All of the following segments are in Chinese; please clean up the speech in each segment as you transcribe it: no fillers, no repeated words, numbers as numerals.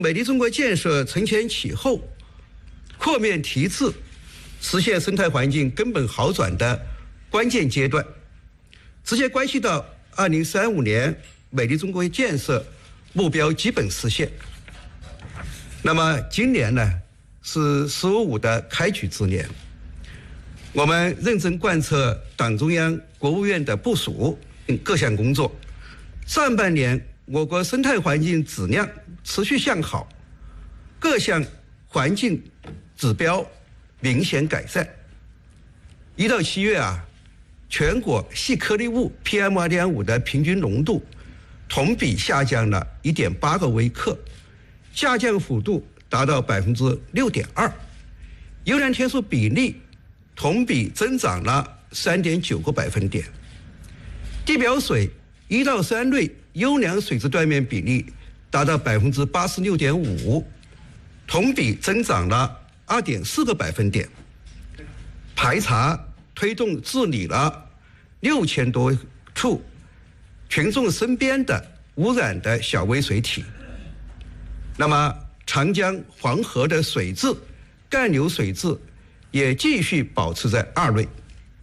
美丽中国建设承前启后、扩面提质，实现生态环境根本好转的关键阶段，直接关系到2035年美丽中国建设目标基本实现。那么今年呢，是“15+5”的开局之年，我们认真贯彻党中央、国务院的部署各项工作。上半年，我国生态环境质量持续向好，各项环境指标明显改善。1到7月全国细颗粒物 PM2.5 的平均浓度同比下降了1.8个微克，下降幅度达到6.2%，优良天数比例同比增长了3.9个百分点。地表水1到3类优良水质断面比例达到86.5%，同比增长了2.4个百分点。排查推动治理了6000多处群众身边的污染的小微水体。那么长江、黄河的水质、干流水质也继续保持在2类。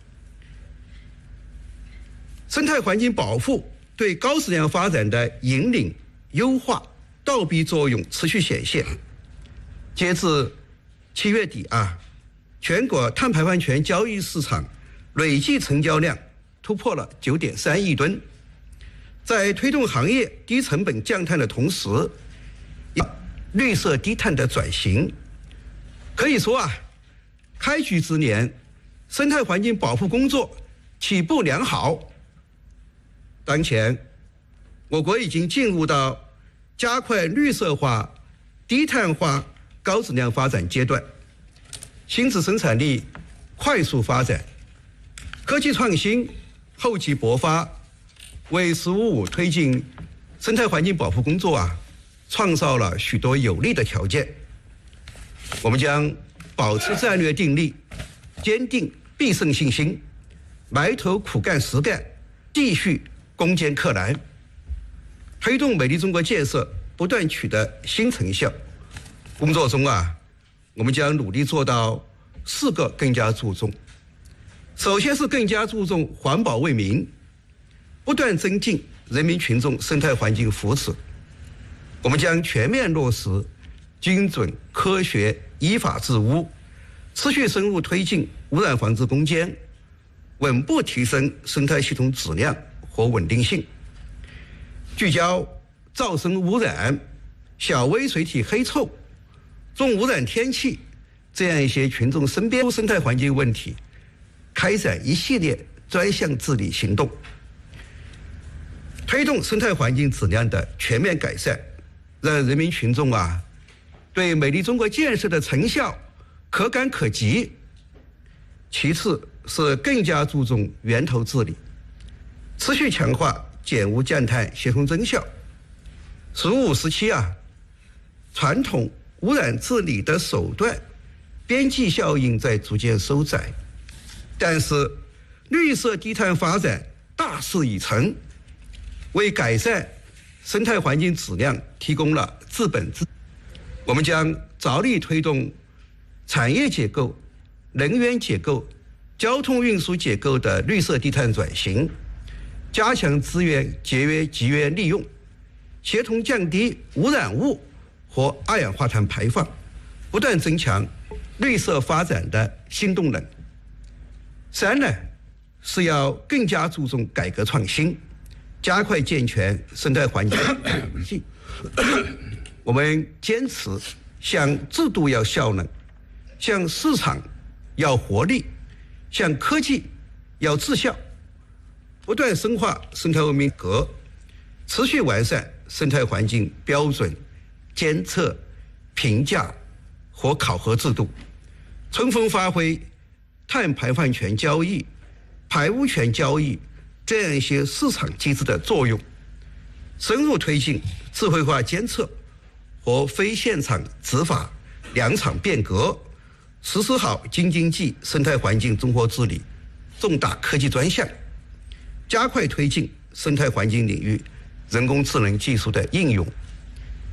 生态环境保护对高质量发展的引领、优化、倒逼作用持续显现。截至7月底全国碳排放权交易市场累计成交量突破了9.3亿吨。在推动行业低成本降碳的同时，绿色低碳的转型，可以说开局之年，生态环境保护工作起步良好。当前，我国已经进入到加快绿色化、低碳化、高质量发展阶段，新质生产力快速发展，科技创新厚积薄发，为“15+5”推进生态环境保护工作创造了许多有利的条件。我们将保持战略定力，坚定必胜信心，埋头苦干实干，继续攻坚克难，推动美丽中国建设不断取得新成效。工作中我们将努力做到4个更加注重。首先是更加注重环保为民，不断增进人民群众生态环境福祉。我们将全面落实精准、科学、依法治污，持续深入推进污染防治攻坚，稳步提升生态系统质量和稳定性，聚焦噪声污染、小微水体黑臭、重污染天气这样一些群众身边生态环境问题，开展一系列专项治理行动，推动生态环境质量的全面改善，让人民群众对美丽中国建设的成效可感可及。其次是更加注重源头治理，持续强化减污降碳协同增效。15+5时期传统污染治理的手段边际效应在逐渐收窄，但是绿色低碳发展大势已成，为改善生态环境质量提供了治本之。我们将着力推动产业结构、能源结构、交通运输结构的绿色低碳转型，加强资源节约集约利用，协同降低污染物和二氧化碳排放，不断增强绿色发展的新动能。3呢，是要更加注重改革创新，加快健全生态环境体系。我们坚持向制度要效能，向市场要活力，向科技要智效，不断深化生态文明格，持续完善生态环境标准监测、评价和考核制度，充分发挥碳排放权交易、排污权交易这样一些市场机制的作用，深入推进智慧化监测和非现场执法2场变革，实施好京津冀生态环境综合治理重大科技专项，加快推进生态环境领域人工智能技术的应用，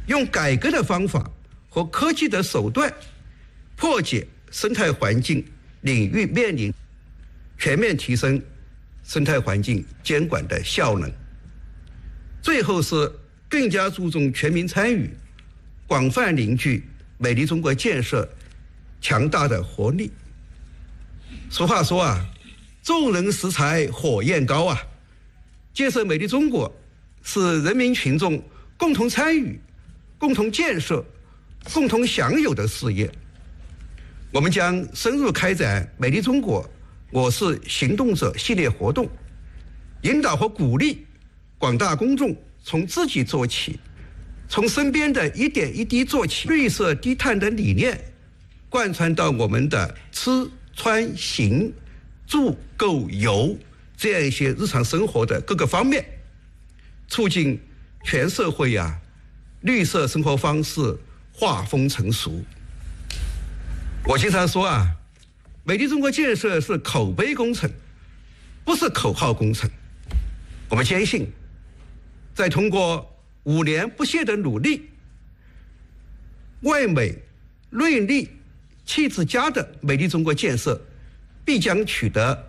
用改革的方法和科技的手段，破解生态环境领域面临全面提升生态环境监管的效能。最后是更加注重全民参与，广泛凝聚美丽中国建设强大的活力。俗话说啊，众人拾柴火焰高啊，建设美丽中国是人民群众共同参与、共同建设、共同享有的事业。我们将深入开展美丽中国我是行动者系列活动，引导和鼓励广大公众从自己做起，从身边的一点一滴做起，绿色低碳的理念贯穿到我们的吃穿行住购游这样一些日常生活的各个方面，促进全社会绿色生活方式画风成熟。我经常说美丽中国建设是口碑工程，不是口号工程。我们坚信，在通过5年不懈的努力，外美内利气质佳的美丽中国建设必将取得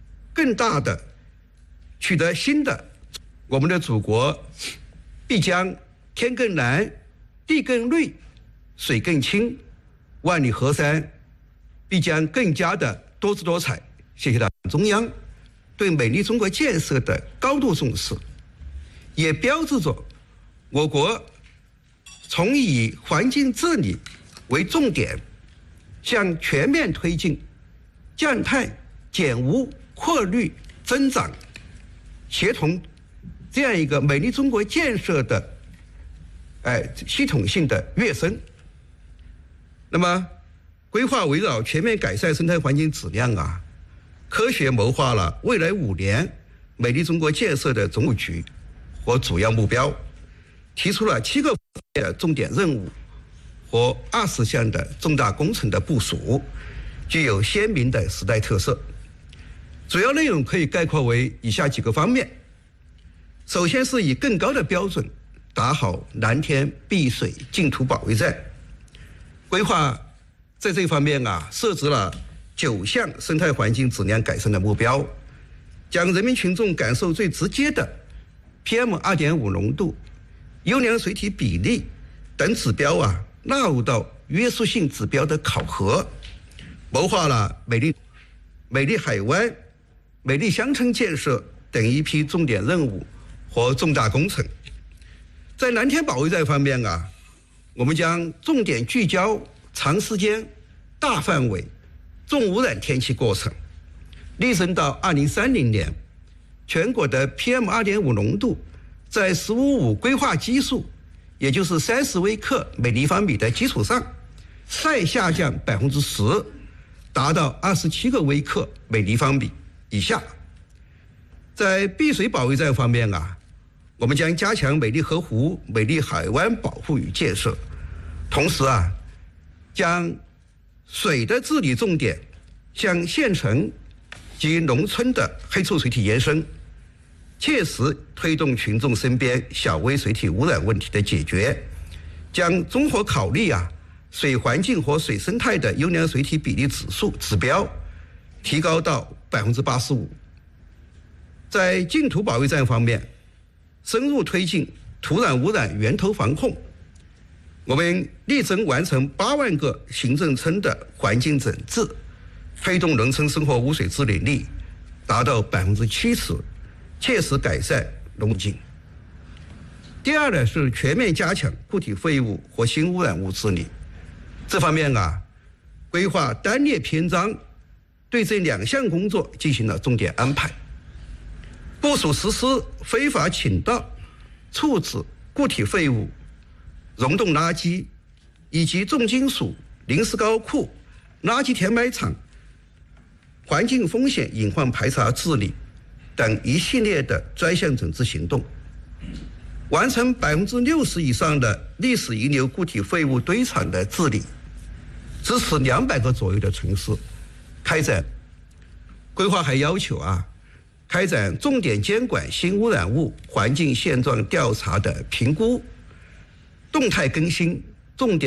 新的，我们的祖国必将天更蓝，地更绿，水更清，万里河山必将更加的多姿多彩。谢谢大家。中央对美丽中国建设的高度重视，也标志着我国从以环境治理为重点，向全面推进降碳、减污、扩绿、增长协同这样一个美丽中国建设的系统性的跃升。那么规划围绕全面改善生态环境质量科学谋划了未来5年美丽中国建设的总布局和主要目标，提出了7个重点任务和20项的重大工程的部署，具有鲜明的时代特色。主要内容可以概括为以下几个方面。首先是以更高的标准打好蓝天碧水净土保卫战。规划在这方面设置了9项生态环境质量改善的目标，将人民群众感受最直接的 PM2.5 浓度、优良水体比例等指标纳入到约束性指标的考核，谋划了美丽海湾、美丽乡村建设等一批重点任务和重大工程。在蓝天保卫战方面我们将重点聚焦长时间、大范围、重污染天气过程，力争到2030年，全国的 PM2.5 浓度在15.5规划基数，也就是30微克每立方米的基础上，再下降10%，达到27个微克每立方米以下。在碧水保卫战方面我们将加强美丽河湖、美丽海湾保护与建设，同时将水的治理重点向县城及农村的黑臭水体延伸，切实推动群众身边小微水体污染问题的解决，将综合考虑水环境和水生态的优良水体比例指标提高到85%。在净土保卫战方面，深入推进土壤污染源头防控，我们力争完成8万个行政村的环境整治，推动农村生活污水治理率达到70%，切实改善农境。第二呢是全面加强固体废物和新污染物治理。这方面规划单列篇章对这2项工作进行了重点安排，部署实施非法倾倒、处置固体废物、溶洞垃圾以及重金属、临时高库、垃圾填埋场、环境风险隐患排查治理等一系列的专项整治行动，完成60%以上的历史遗留固体废物堆场的治理，支持200个左右的城市开展。规划还要求开展重点监管新污染物环境现状调查的评估， 动态更新重点